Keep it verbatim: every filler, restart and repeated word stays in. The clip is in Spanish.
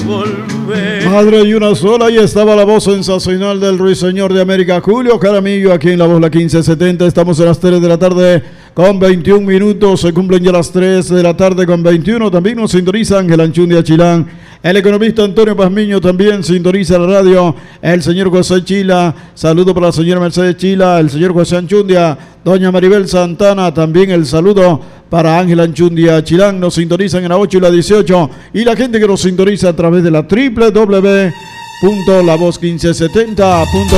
volver. Madre y una sola, y estaba la voz sensacional del ruiseñor de América, Julio Jaramillo, aquí en La Voz, la quince setenta. Estamos a las tres de la tarde con veintiún minutos, se cumplen ya las tres de la tarde con veintiuno. También nos sintoniza Ángel Anchundia Chilán. El economista Antonio Pazmiño también sintoniza la radio. El señor José Chila, saludo para la señora Mercedes Chila, el señor José Anchundia, doña Maribel Santana, también el saludo para Ángel Anchundia Chilán. Nos sintonizan en la ocho y la dieciocho, y la gente que nos sintoniza a través de la doble u doble u doble u punto la voz quince setenta punto